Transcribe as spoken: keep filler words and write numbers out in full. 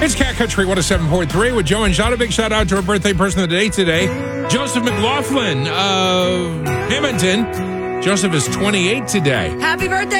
It's Cat Country one oh seven point three with Joe and John. A big shout out to our birthday person of the day today, Joseph McLaughlin of Hamilton. Joseph is twenty-eight today. Happy birthday,